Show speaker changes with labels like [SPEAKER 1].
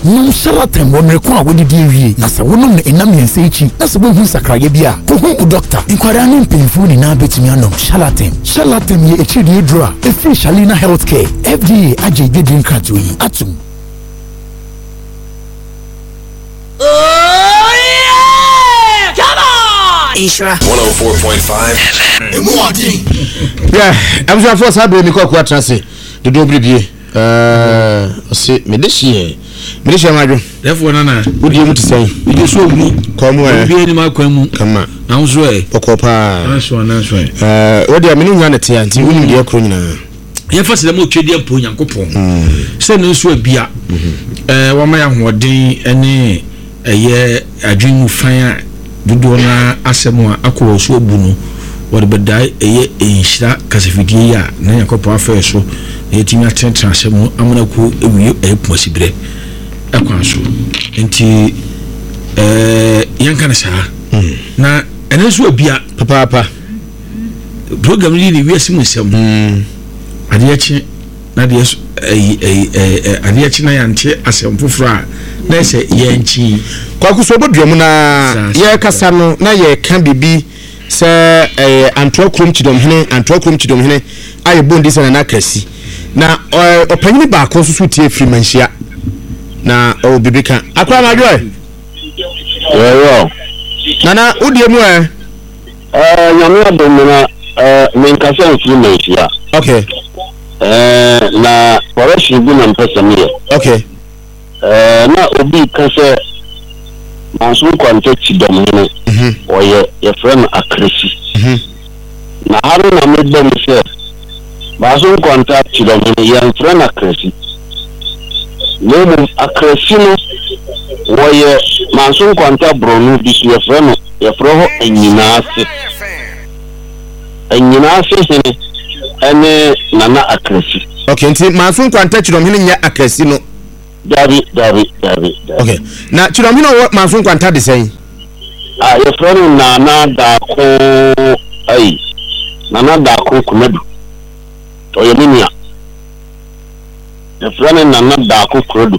[SPEAKER 1] nom Charlatan wonre ko a wodi di wie na se wonom na enam yense echi na se bohu sakraye bia ko hu doctor inkwara ne mpemfu ni na betumi anom Charlatan ye echi di edura efiri Shalina Healthcare FDA aje drink card yi atum.
[SPEAKER 2] Oh yeah! Come on!
[SPEAKER 3] Isra
[SPEAKER 4] 104.5. Yeah, I'm sure for sabe mi ko kwa trance. De do bribie. Se me dehie madwo.
[SPEAKER 5] Therefore nana.
[SPEAKER 4] Odi mu tisɛn.
[SPEAKER 5] Odi so mu.
[SPEAKER 4] Komo
[SPEAKER 5] Bi ni makwan mu.
[SPEAKER 4] Kama.
[SPEAKER 5] Na wo so
[SPEAKER 4] okopa.
[SPEAKER 5] Na so.
[SPEAKER 4] Odi amenu nya na te anti woni de akro nyina.
[SPEAKER 5] Ye fa se dem otwedi ampo Nyankopɔn. Se no so abia. Wa ma ya hoɔden ene eye adwinu fan a dodo na asɛm a akɔ so abu no. What but die eye enhira kasafidie ya na Nyankopɔn afa so. Yetimi atentra asɛm amana ko ewie epumasibre akwan so enti yanka na saa na ene so abia
[SPEAKER 4] papa
[SPEAKER 5] program ni wiase mu nsɛm ade achi na de ade achi na yante asɛm foforo a na sɛ yanchi
[SPEAKER 4] kwakuso boduam na ye kasa no na ye ka bibi sɛ antokrom chidom hene aye bondi sɛ na krasi na opanyini ba ko so tie free manhia na o bibika akwa ma joy nana udie mu
[SPEAKER 6] nyame adomina menkasa free manhia
[SPEAKER 4] okay
[SPEAKER 6] na warashi bi na mpesa miye
[SPEAKER 4] okay
[SPEAKER 6] na obi kase manso kwante chidom hene oye ye friend akresi na haru na medem se manso kwante chidom hene ye friend akresi nemu akresi no oye manso kwante bronu bisu ye friend ye froho enyinaase hene ene nana akresi
[SPEAKER 4] okay nti manso kwante chidom hene nya akresi no
[SPEAKER 6] Davi.
[SPEAKER 4] Okay. Na chiromino manso kwanta de sen.
[SPEAKER 6] Ye friend nana da ko kumedu. To ye minia. Ye friend nana da ko kumedu.